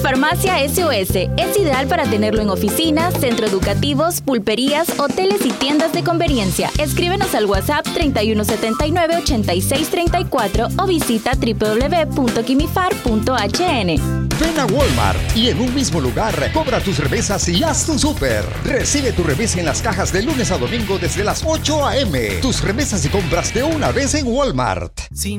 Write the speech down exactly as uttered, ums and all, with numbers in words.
Farmacia S O S es ideal para tenerlo en oficinas, centros educativos, pulperías, hoteles y tiendas de conveniencia. Escríbenos al WhatsApp treinta y uno setenta y nueve, ochenta y seis treinta y cuatro o visita doble u doble u doble u punto quimifar punto h n. Ven a Walmart y en un mismo lugar cobra tus remesas y haz tu súper. Recibe tu remesa en las cajas de lunes a domingo desde las ocho a eme. Tus remesas y compras de una vez en Walmart. Sí.